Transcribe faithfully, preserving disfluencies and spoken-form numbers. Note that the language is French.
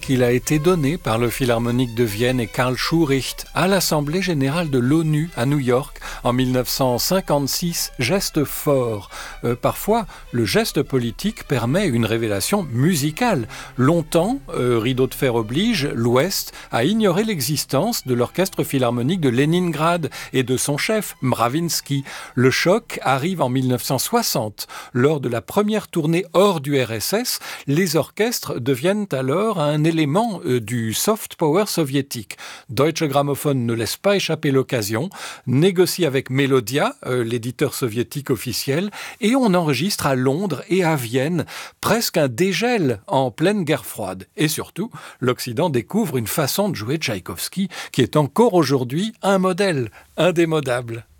qu'il a été donné par le Philharmonique de Vienne et Karl Schuricht à l'Assemblée générale de l'ONU à New York en mille neuf cent cinquante-six. Geste fort. Euh, parfois, le geste politique permet une révélation musicale. Longtemps, euh, rideau de fer oblige, l'Ouest a ignoré l'existence de l'orchestre philharmonique de Leningrad et de son chef, Mravinsky. Le choc arrive en mille neuf cent soixante. Lors de la première tournée hors du R S S, les orchestres deviennent alors un élément euh, du soft power soviétique. Deutsche Grammophon ne laisse pas échapper l'occasion, négocie avec Melodia, euh, l'éditeur soviétique officiel, et on enregistre à Londres et à Vienne presque un dégel en pleine guerre froide. Et surtout, l'Occident découvre une façon de jouer Tchaïkovski qui est encore aujourd'hui un modèle indémodable.